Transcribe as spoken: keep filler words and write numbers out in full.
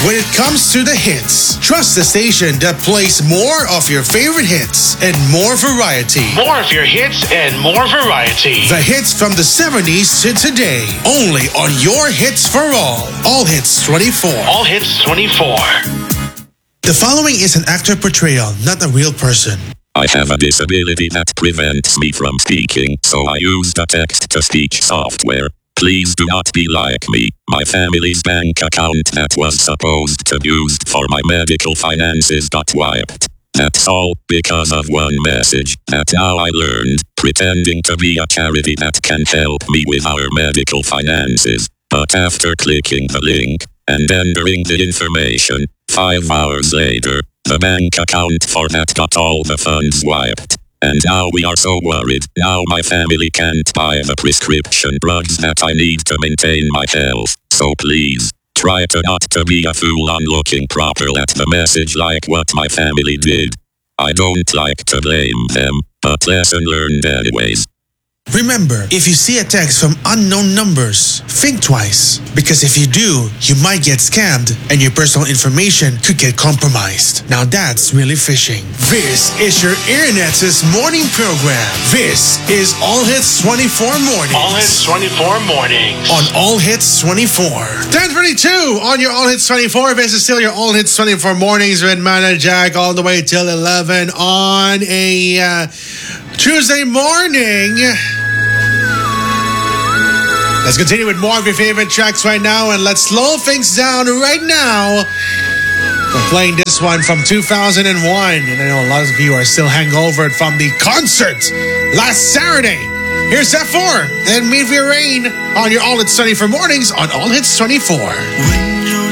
when it comes to the hits. Trust the station that plays more of your favorite hits and more variety. More of your hits and more variety. The hits from the seventies to today. Only on your Hits for All. All Hits twenty-four. All Hits twenty-four. The following is an actor portrayal, not a real person. I have a disability that prevents me from speaking, so I use the text-to-speech software. Please do not be like me. My family's bank account that was supposed to be used for my medical finances got wiped. That's all because of one message that now I learned, pretending to be a charity that can help me with our medical finances. But after clicking the link and entering the information, five hours later, the bank account for that got all the funds wiped. And now we are so worried. Now my family can't buy the prescription drugs that I need to maintain my health. So please, try to not to be a fool on looking proper at the message like what my family did. I don't like to blame them, but lesson learned anyways. Remember, if you see a text from unknown numbers, think twice. Because if you do, you might get scammed and your personal information could get compromised. Now that's really phishing. This is your Internet's morning program. This is All Hits twenty-four Mornings. All Hits twenty-four Mornings. On All Hits twenty-four. ten thirty-two on your All Hits twenty-four. This is still your All Hits twenty-four Mornings with Mana Jack all the way till eleven on a uh, Tuesday morning. Let's continue with more of your favorite tracks right now, and let's slow things down right now. We're playing this one from two thousand one, and I know a lot of you are still hangover from the concert last Saturday. Here's F four and Meet Your Rain on your All Hits twenty-four Mornings on All Hits twenty-four.